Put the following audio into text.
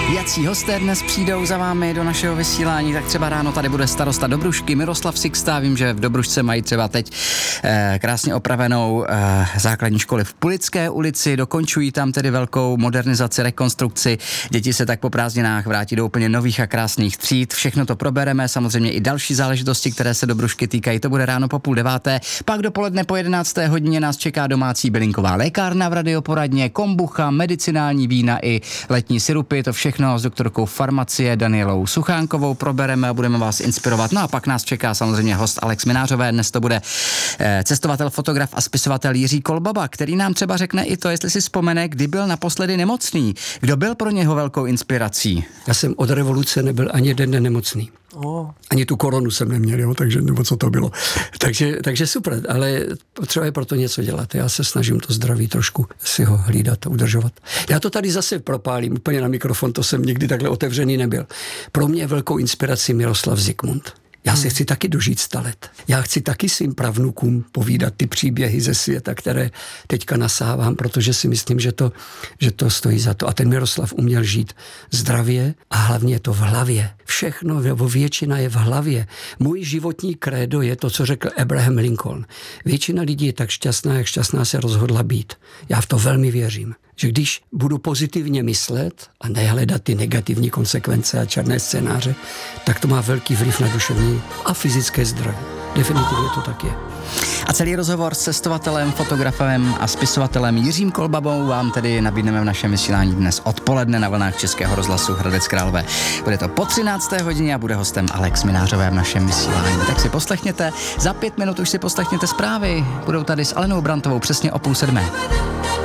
Jací hosté dnes přijdou za vámi do našeho vysílání, tak třeba ráno tady bude starosta Dobrušky Miroslav Sixta. Vím, že v Dobrušce mají třeba teď krásně opravenou základní školy v Pulické ulici, dokončují tam tedy velkou modernizaci, rekonstrukci. Děti se tak po prázdninách vrátí do úplně nových a krásných tříd. Všechno to probereme, samozřejmě i další záležitosti, které se Dobrušky týkají. To bude ráno po 8:30. Pak dopoledne po 11. hodině nás čeká domácí bylinková lékárna v radioporadně, kombucha, medicinální vína i letní sirupy. To všechno s doktorkou farmacie Danielou Suchánkovou probereme a budeme vás inspirovat. No a pak nás čeká samozřejmě host Alex Minářové. Dnes to bude cestovatel, fotograf a spisovatel Jiří Kolbaba, který nám třeba řekne i to, jestli si vzpomene, kdy byl naposledy nemocný. Kdo byl pro něho velkou inspirací? Já jsem od revoluce nebyl ani jeden den nemocný. Ani tu koronu jsem neměl, jo, takže nebo co to bylo. Takže super, ale potřeba je pro to něco dělat. Já se snažím to zdraví trošku si ho hlídat a udržovat. Já to tady zase propálím úplně na mikrofon, to jsem nikdy takhle otevřený nebyl. Pro mě je velkou inspirací Miroslav Zikmund. Já si chci taky dožít 100 let. Já chci taky svým pravnukům povídat ty příběhy ze světa, které teďka nasávám, protože si myslím, že to stojí za to. A ten Miroslav uměl žít zdravě a hlavně je to v hlavě. Všechno, většina je v hlavě. Můj životní krédo je to, co řekl Abraham Lincoln. Většina lidí je tak šťastná, jak šťastná se rozhodla být. Já v to velmi věřím. Že když budu pozitivně myslet a nehledat ty negativní konsekvence a černé scénáře, tak to má velký vliv na duševní a fyzické zdraví. Definitivně to tak je. A celý rozhovor s cestovatelem, fotografem a spisovatelem Jiřím Kolbabou vám tedy nabídneme v našem vysílání dnes odpoledne na vlnách Českého rozhlasu Hradec Králové. Bude to po 13. hodině a bude hostem Alex Minářové v našem vysílání. Tak si poslechněte, za 5 minut už si poslechněte zprávy. Budou tady s Alenou Brantovou přesně o 6:30.